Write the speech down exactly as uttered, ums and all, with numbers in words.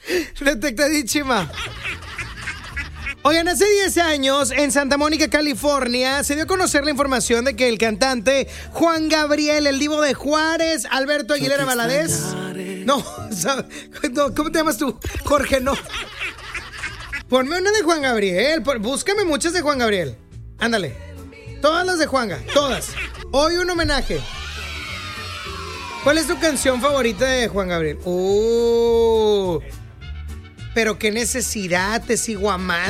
Detectadísima. Oigan, hace diez años, en Santa Mónica, California, se dio a conocer la información de que el cantante Juan Gabriel, el divo de Juárez, Alberto Aguilera Valadez... No, no, ¿cómo te llamas tú? Jorge, no. Ponme una de Juan Gabriel, búscame muchas de Juan Gabriel. Ándale. Todas las de Juanga, todas. Hoy un homenaje. ¿Cuál es tu canción favorita de Juan Gabriel? Uh, pero qué necesidad, te sigo amando.